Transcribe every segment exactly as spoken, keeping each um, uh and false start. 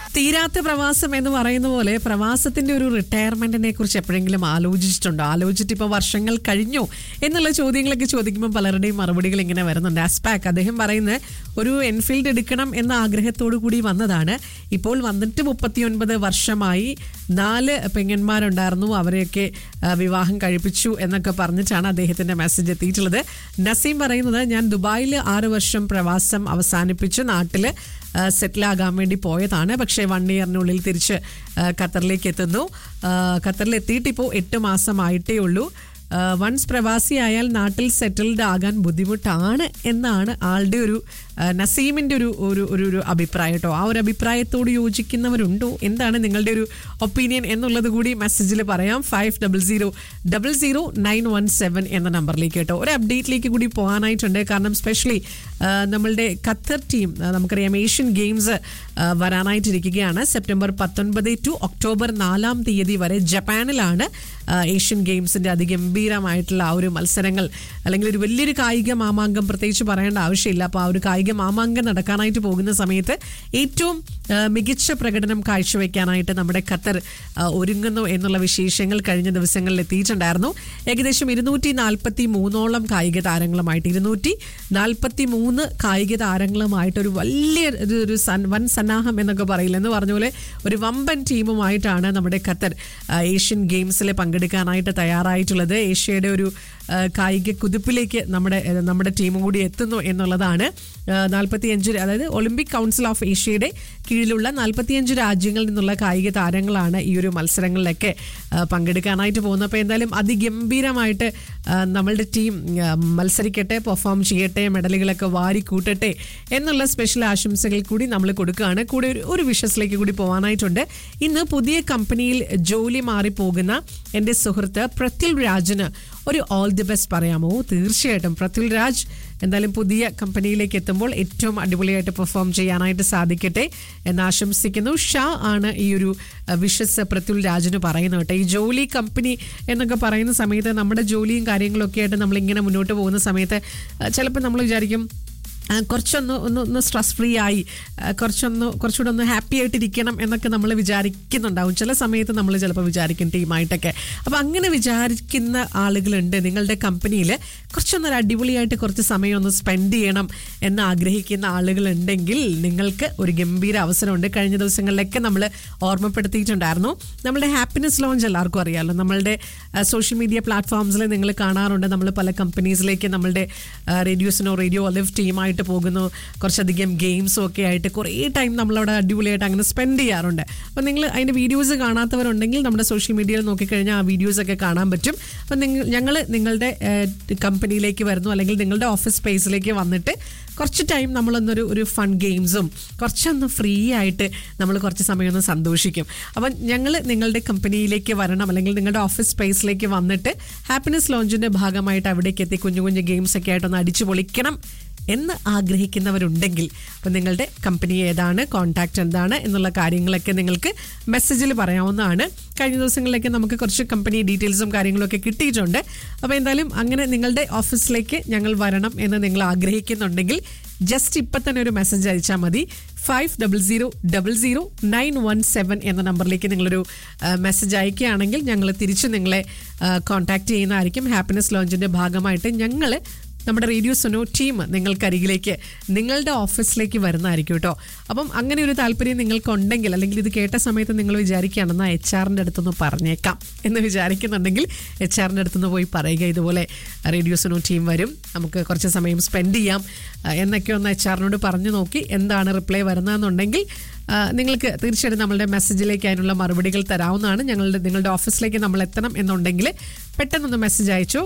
തീരാത്ത പ്രവാസം എന്ന് പറയുന്ന പോലെ പ്രവാസത്തിന്റെ ഒരു റിട്ടയർമെന്റിനെ കുറിച്ച് എപ്പോഴെങ്കിലും ആലോചിച്ചിട്ടുണ്ടോ? ആലോചിച്ചിട്ട് ഇപ്പോൾ വർഷങ്ങൾ കഴിഞ്ഞു എന്നുള്ള ചോദ്യങ്ങളൊക്കെ ചോദിക്കുമ്പോൾ പലരുടെയും മറുപടികൾ ഇങ്ങനെ വരുന്നുണ്ട്. ആസ്പാക് അദ്ദേഹം പറയുന്നത് ഒരു എൻഫീൽഡ് എടുക്കണം എന്ന ആഗ്രഹത്തോടു കൂടി വന്നതാണ്. ഇപ്പോൾ വന്നിട്ട് മുപ്പത്തിയൊൻപത് വർഷമായി. നാല് പെങ്ങന്മാരുണ്ടായിരുന്നു, അവരെയൊക്കെ വിവാഹം കഴിപ്പിച്ചു എന്നൊക്കെ പറഞ്ഞിട്ടാണ് അദ്ദേഹത്തിന്റെ മെസ്സേജ് എത്തിയിട്ടുള്ളത്. നസീം പറയുന്നത്, ഞാൻ ദുബായിൽ ആറ് വർഷം പ്രവാസം അവസാനിപ്പിച്ച് നാട്ടിൽ സെറ്റിലാകാൻ വേണ്ടി പോയതാണ്. പക്ഷേ വൺ ഇയറിനുള്ളിൽ തിരിച്ച് ഖത്തറിലേക്ക് എത്തുന്നു. ഖത്തറിൽ എത്തിയിട്ട് ഇപ്പോൾ എട്ട് മാസമായിട്ടേ ഉള്ളൂ. വൺസ് പ്രവാസിയായാൽ നാട്ടിൽ സെറ്റിൽഡ് ആകാൻ ബുദ്ധിമുട്ടാണ് എന്നാണ് ആളുടെ ഒരു നസീമിൻ്റെ ഒരു ഒരു ഒരു ഒരു അഭിപ്രായം കേട്ടോ. ആ ഒരു അഭിപ്രായത്തോട് യോജിക്കുന്നവരുണ്ടോ? എന്താണ് നിങ്ങളുടെ ഒരു ഒപ്പീനിയൻ എന്നുള്ളത് കൂടി മെസ്സേജിൽ പറയാം. Five double zero double zero nine one seven എന്ന നമ്പറിലേക്ക് കേട്ടോ. ഒരു അപ്ഡേറ്റിലേക്ക് കൂടി പോകാനായിട്ടുണ്ട്. കാരണം സ്പെഷ്യലി നമ്മളുടെ ഖത്തർ ടീം, നമുക്കറിയാം ഏഷ്യൻ ഗെയിംസ് വരാനായിട്ടിരിക്കുകയാണ്. സെപ്റ്റംബർ പത്തൊൻപത് ടു ഒക്ടോബർ നാലാം തീയതി വരെ ജപ്പാനിലാണ് ഏഷ്യൻ ഗെയിംസിന്റെ അതിഗംഭീരമായിട്ടുള്ള ആ ഒരു മത്സരങ്ങൾ, അല്ലെങ്കിൽ ഒരു വലിയൊരു കായിക മാമാങ്കം പ്രത്യേകിച്ച് പറയേണ്ട ആവശ്യമില്ല. അപ്പോൾ ആ ഒരു കായിക മാമാങ്കം നടക്കാനായിട്ട് പോകുന്ന സമയത്ത് ഏറ്റവും മികച്ച പ്രകടനം കാഴ്ചവെക്കാനായിട്ട് നമ്മുടെ ഖത്തർ ഒരുങ്ങുന്നു എന്നുള്ള വിശേഷങ്ങൾ കഴിഞ്ഞ ദിവസങ്ങളിൽ എത്തിയിട്ടുണ്ടായിരുന്നു. ഏകദേശം ഇരുന്നൂറ്റി നാൽപ്പത്തി മൂന്നോളം കായിക താരങ്ങളുമായിട്ട് ഇരുന്നൂറ്റി നാൽപ്പത്തി മൂന്ന് കായിക താരങ്ങളുമായിട്ട് ഒരു വലിയ ഒരു വൻ സന്നാഹം എന്നൊക്കെ പറയില്ല എന്ന് പറഞ്ഞ പോലെ ഒരു വമ്പൻ ടീമുമായിട്ടാണ് നമ്മുടെ ഖത്തർ ഏഷ്യൻ ഗെയിംസിൽ പങ്കെടുക്കാനായിട്ട് തയ്യാറായിട്ടുള്ളത്. ഏഷ്യയുടെ ഒരു കായിക കുതിപ്പിലേക്ക് നമ്മുടെ നമ്മുടെ ടീമും കൂടി എത്തുന്നു എന്നുള്ളതാണ്. നാൽപ്പത്തിയഞ്ച് അതായത് ഒളിമ്പിക് കൗൺസിൽ ഓഫ് ഏഷ്യയുടെ കീഴിലുള്ള നാൽപ്പത്തിയഞ്ച് രാജ്യങ്ങളിൽ നിന്നുള്ള കായിക താരങ്ങളാണ് ഈ ഒരു മത്സരങ്ങളിലൊക്കെ പങ്കെടുക്കാനായിട്ട് പോകുന്നത്. അപ്പോൾ എന്തായാലും അതിഗംഭീരമായിട്ട് നമ്മളുടെ ടീം മത്സരിക്കട്ടെ, പെർഫോം ചെയ്യട്ടെ, മെഡലുകളൊക്കെ വാരി കൂട്ടട്ടെ എന്നുള്ള സ്പെഷ്യൽ ആശംസകൾ കൂടി നമ്മൾ കൊടുക്കുകയാണ്. കൂടെ ഒരു ഒരു വിഷസിലേക്ക് കൂടി പോകാനായിട്ടുണ്ട്. ഇന്ന് പുതിയ കമ്പനിയിൽ ജോലി മാറിപ്പോകുന്ന എൻ്റെ സുഹൃത്ത് പ്രത്യുൽ രാജിന് ഒരു ഓൾ ദി ബെസ്റ്റ് പറയാമോ? തീർച്ചയായിട്ടും പ്രത്യുൽ രാജ് എന്തായാലും പുതിയ കമ്പനിയിലേക്ക് എത്തുമ്പോൾ ഏറ്റവും അടിപൊളിയായിട്ട് പെർഫോം ചെയ്യാനായിട്ട് സാധിക്കട്ടെ എന്ന് ആശംസിക്കുന്നു. ഷാ ആണ് ഈ ഒരു വിഷസ് പ്രത്യുൽ രാജിന് പറയുന്നത് കേട്ടോ. ഈ ജോലി കമ്പനി എന്നൊക്കെ പറയുന്ന സമയത്ത് നമ്മുടെ ജോലിയും കാര്യങ്ങളൊക്കെ ആയിട്ട് നമ്മളിങ്ങനെ മുന്നോട്ട് പോകുന്ന സമയത്ത് ചിലപ്പോൾ നമ്മൾ വിചാരിക്കും കുറച്ചൊന്ന് ഒന്ന് ഒന്ന് സ്ട്രെസ് ഫ്രീ ആയി കുറച്ചൊന്ന് കുറച്ചുകൂടെ ഒന്ന് ഹാപ്പി ആയിട്ടിരിക്കണം എന്നൊക്കെ നമ്മൾ വിചാരിക്കുന്നുണ്ടാവും. ചില സമയത്ത് നമ്മൾ ചിലപ്പോൾ വിചാരിക്കും ടീമായിട്ടൊക്കെ. അപ്പോൾ അങ്ങനെ വിചാരിക്കുന്ന ആളുകളുണ്ട്. നിങ്ങളുടെ കമ്പനിയിൽ കുറച്ചൊന്നൊരു അടിപൊളിയായിട്ട് കുറച്ച് സമയം ഒന്ന് സ്പെൻഡ് ചെയ്യണം എന്ന് ആഗ്രഹിക്കുന്ന ആളുകളുണ്ടെങ്കിൽ നിങ്ങൾക്ക് ഒരു ഗംഭീര അവസരമുണ്ട്. കഴിഞ്ഞ ദിവസങ്ങളിലൊക്കെ നമ്മൾ ഓർമ്മപ്പെടുത്തിയിട്ടുണ്ടായിരുന്നു. നമ്മളുടെ ഹാപ്പിനെസ് ലോഞ്ച് എല്ലാവർക്കും അറിയാമല്ലോ. നമ്മളുടെ സോഷ്യൽ മീഡിയ പ്ലാറ്റ്ഫോംസിൽ നിങ്ങൾ കാണാറുണ്ട്. നമ്മൾ പല കമ്പനീസിലേക്ക് നമ്മളുടെ റേഡിയോസിനോ റേഡിയോ ഒലിവ് ടീമായിട്ട് പോകുന്നു. കുറച്ചധികം ഗെയിംസും ഒക്കെ ആയിട്ട് കുറേ ടൈം നമ്മളവിടെ അടിപൊളിയായിട്ട് അങ്ങനെ സ്പെൻഡ് ചെയ്യാറുണ്ട്. അപ്പോൾ നിങ്ങൾ അതിൻ്റെ വീഡിയോസ് കാണാത്തവരുണ്ടെങ്കിൽ നമ്മുടെ സോഷ്യൽ മീഡിയയിൽ നോക്കിക്കഴിഞ്ഞാൽ ആ വീഡിയോസൊക്കെ കാണാൻ പറ്റും. അപ്പോൾ നിങ്ങൾ ഞങ്ങൾ നിങ്ങളുടെ കമ്പനിയിലേക്ക് വരുന്നു, അല്ലെങ്കിൽ നിങ്ങളുടെ ഓഫീസ് സ്പേസിലേക്ക് വന്നിട്ട് കുറച്ച് ടൈം നമ്മളൊന്നൊരു ഒരു ഫൺ ഗെയിംസും കുറച്ചൊന്ന് ഫ്രീ ആയിട്ട് നമ്മൾ കുറച്ച് സമയം ഒന്ന് സന്തോഷിക്കും. അപ്പം ഞങ്ങൾ നിങ്ങളുടെ കമ്പനിയിലേക്ക് വരണം, അല്ലെങ്കിൽ നിങ്ങളുടെ ഓഫീസ് സ്പേസിലേക്ക് വന്നിട്ട് ഹാപ്പിനെസ് ലോഞ്ചിൻ്റെ ഭാഗമായിട്ട് അവിടേക്ക് എത്തി കുഞ്ഞു കുഞ്ഞു ഗെയിംസ് ഒക്കെ ആയിട്ടൊന്ന് അടിച്ചു പൊളിക്കണം എന്ന് ആഗ്രഹിക്കുന്നവരുണ്ടെങ്കിൽ അപ്പം നിങ്ങളുടെ കമ്പനി ഏതാണ്, കോൺടാക്റ്റ് എന്താണ് എന്നുള്ള കാര്യങ്ങളൊക്കെ നിങ്ങൾക്ക് മെസ്സേജിൽ പറയാവുന്നതാണ്. കഴിഞ്ഞ ദിവസങ്ങളിലൊക്കെ നമുക്ക് കുറച്ച് കമ്പനി ഡീറ്റെയിൽസും കാര്യങ്ങളൊക്കെ കിട്ടിയിട്ടുണ്ട്. അപ്പോൾ എന്തായാലും അങ്ങനെ നിങ്ങളുടെ ഓഫീസിലേക്ക് ഞങ്ങൾ വരണം എന്ന് നിങ്ങൾ ആഗ്രഹിക്കുന്നുണ്ടെങ്കിൽ ജസ്റ്റ് ഇപ്പം തന്നെ ഒരു മെസ്സേജ് അയച്ചാൽ മതി. Five double zero double zero nine one seven എന്ന നമ്പറിലേക്ക് നിങ്ങളൊരു മെസ്സേജ് അയക്കുകയാണെങ്കിൽ ഞങ്ങൾ തിരിച്ച് നിങ്ങളെ കോൺടാക്റ്റ് ചെയ്യുന്നതായിരിക്കും. ഹാപ്പിനെസ് ലോഞ്ചിൻ്റെ ഭാഗമായിട്ട് ഞങ്ങൾ നമ്മുടെ റേഡിയോ സുനോ ടീം നിങ്ങൾക്കരികിലേക്ക് നിങ്ങളുടെ ഓഫീസിലേക്ക് വരുന്നതായിരിക്കും കേട്ടോ. അപ്പം അങ്ങനെ ഒരു താല്പര്യം നിങ്ങൾക്കുണ്ടെങ്കിൽ, അല്ലെങ്കിൽ ഇത് കേട്ട സമയത്ത് നിങ്ങൾ വിചാരിക്കുകയാണെന്നാൽ എച്ച് ആറിൻ്റെ അടുത്തൊന്ന് പറഞ്ഞേക്കാം എന്ന് വിചാരിക്കുന്നുണ്ടെങ്കിൽ എച്ച് ആറിൻ്റെ അടുത്തുനിന്ന് പോയി പറയുക, ഇതുപോലെ റേഡിയോ സുനോ ടീം വരും, നമുക്ക് കുറച്ച് സമയം സ്പെൻഡ് ചെയ്യാം എന്നൊക്കെ ഒന്ന് എച്ച് ആറിനോട് പറഞ്ഞു നോക്കി എന്താണ് റിപ്ലൈ വരുന്നതെന്നുണ്ടെങ്കിൽ നിങ്ങൾക്ക് തീർച്ചയായിട്ടും നമ്മളുടെ മെസ്സേജിലേക്ക് അതിനുള്ള മറുപടികൾ തരാവുന്നതാണ്. ഞങ്ങളുടെ നിങ്ങളുടെ ഓഫീസിലേക്ക് നമ്മൾ എത്തണം എന്നുണ്ടെങ്കിൽ പെട്ടെന്നൊന്ന് മെസ്സേജ് അയച്ചു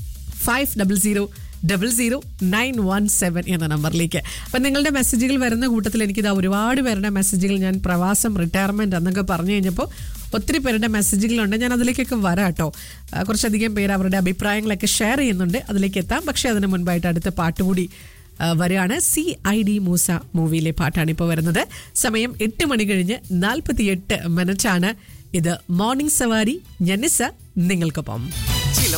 five double zero double zero nine one seven എന്ന നമ്പറിലേക്ക്. അപ്പം നിങ്ങളുടെ മെസ്സേജുകൾ വരുന്ന കൂട്ടത്തിൽ എനിക്കിതാ ഒരുപാട് പേരുടെ മെസ്സേജുകൾ, ഞാൻ പ്രവാസം, റിട്ടയർമെൻറ്റ് എന്നൊക്കെ പറഞ്ഞു കഴിഞ്ഞപ്പോൾ ഒത്തിരി പേരുടെ മെസ്സേജുകളുണ്ട്. ഞാൻ അതിലേക്കൊക്കെ വരാം കേട്ടോ. കുറച്ചധികം പേര് അവരുടെ അഭിപ്രായങ്ങളൊക്കെ ഷെയർ ചെയ്യുന്നുണ്ട്, അതിലേക്ക് എത്താം. പക്ഷേ അതിന് മുൻപായിട്ട് അടുത്ത പാട്ടുകൂടി വരികയാണ്. സി ഐ ഡി മൂസ മൂവിയിലെ പാട്ടാണ് ഇപ്പോൾ വരുന്നത്. സമയം എട്ട് മണി കഴിഞ്ഞ് നാൽപ്പത്തി എട്ട് മിനിറ്റാണ്. ഇത് മോർണിംഗ് സവാരി, ഞാൻ നിസ നിങ്ങൾക്കൊപ്പം.